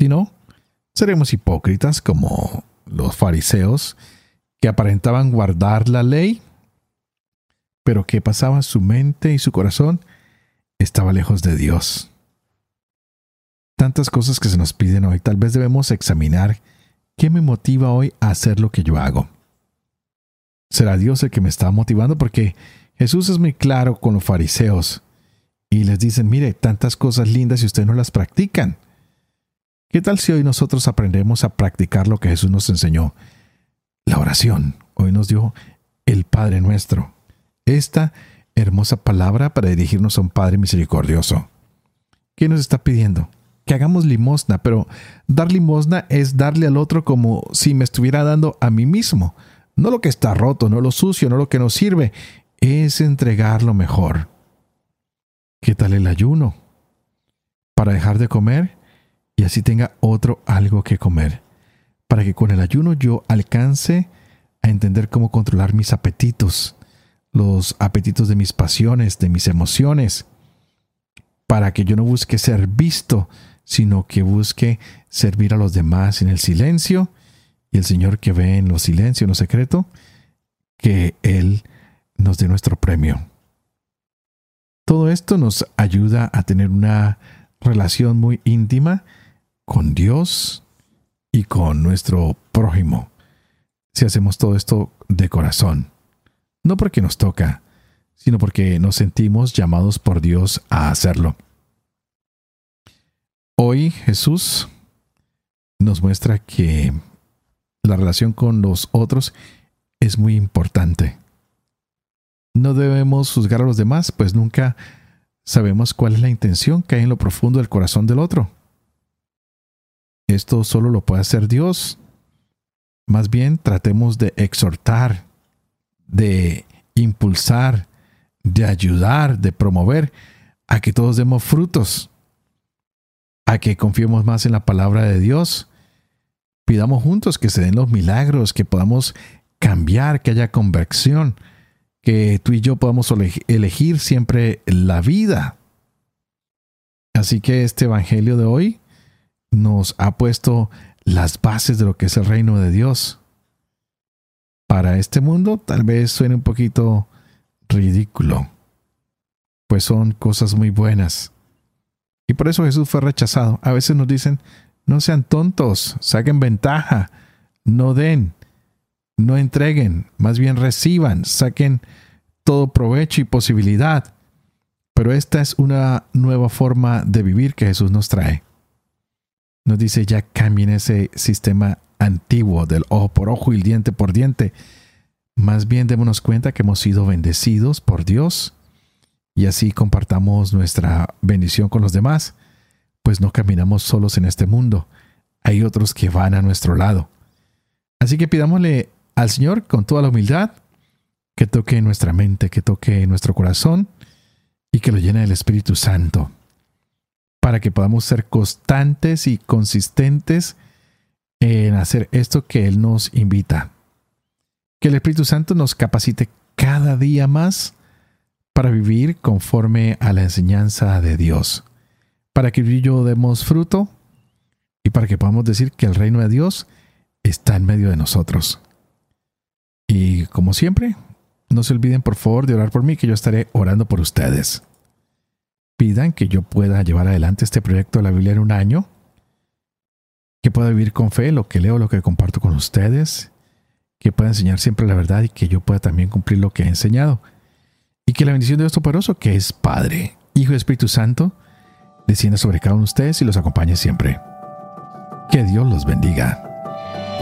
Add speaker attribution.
Speaker 1: no, seremos hipócritas como los fariseos que aparentaban guardar la ley, pero que pasaba su mente y su corazón estaba lejos de Dios. Tantas cosas que se nos piden hoy. Tal vez debemos examinar qué me motiva hoy a hacer lo que yo hago. ¿Será Dios el que me está motivando? Porque Jesús es muy claro con los fariseos y les dicen, mire, tantas cosas lindas y ustedes no las practican. ¿Qué tal si hoy nosotros aprendemos a practicar lo que Jesús nos enseñó? La oración. Hoy nos dio el Padre Nuestro. Esta hermosa palabra para dirigirnos a un Padre misericordioso. ¿Qué nos está pidiendo? Que hagamos limosna, pero dar limosna es darle al otro como si me estuviera dando a mí mismo. No lo que está roto, no lo sucio, no lo que nos sirve. Es entregar lo mejor. ¿Qué tal el ayuno? Para dejar de comer y así tenga otro algo que comer. Para que con el ayuno yo alcance a entender cómo controlar mis apetitos, los apetitos de mis pasiones, de mis emociones. Para que yo no busque ser visto, sino que busque servir a los demás en el silencio. Y el Señor que ve en lo silencio, en lo secreto, que Él nos dé nuestro premio. Todo esto nos ayuda a tener una relación muy íntima con Dios y con nuestro prójimo. Si hacemos todo esto de corazón. No porque nos toca, sino porque nos sentimos llamados por Dios a hacerlo. Hoy Jesús nos muestra que la relación con los otros es muy importante. No debemos juzgar a los demás, pues nunca sabemos cuál es la intención que hay en lo profundo del corazón del otro. Esto solo lo puede hacer Dios. Más bien tratemos de exhortar, de impulsar, de ayudar, de promover a que todos demos frutos, a que confiemos más en la palabra de Dios. Pidamos juntos que se den los milagros, que podamos cambiar, que haya conversión, que tú y yo podamos elegir siempre la vida. Así que este evangelio de hoy nos ha puesto las bases de lo que es el reino de Dios. Para este mundo tal vez suene un poquito ridículo, pues son cosas muy buenas. Y por eso Jesús fue rechazado. A veces nos dicen, no sean tontos, saquen ventaja, no den, no entreguen, más bien reciban, saquen todo provecho y posibilidad. Pero esta es una nueva forma de vivir que Jesús nos trae. Nos dice, ya cambien ese sistema antiguo del ojo por ojo y el diente por diente. Más bien démonos cuenta que hemos sido bendecidos por Dios y así compartamos nuestra bendición con los demás, pues no caminamos solos en este mundo. Hay otros que van a nuestro lado. Así que pidámosle al Señor con toda la humildad que toque nuestra mente, que toque nuestro corazón y que lo llene del Espíritu Santo, para que podamos ser constantes y consistentes en hacer esto que Él nos invita. Que el Espíritu Santo nos capacite cada día más para vivir conforme a la enseñanza de Dios, para que tú y yo demos fruto y para que podamos decir que el reino de Dios está en medio de nosotros. Y como siempre, no se olviden por favor de orar por mí, que yo estaré orando por ustedes. Pidan que yo pueda llevar adelante este proyecto de la Biblia en un año, que pueda vivir con fe lo que leo, lo que comparto con ustedes, que pueda enseñar siempre la verdad y que yo pueda también cumplir lo que he enseñado. Y que la bendición de Dios Todopoderoso, que es Padre, Hijo y Espíritu Santo, descienda sobre cada uno de ustedes y los acompañe siempre. Que Dios los bendiga.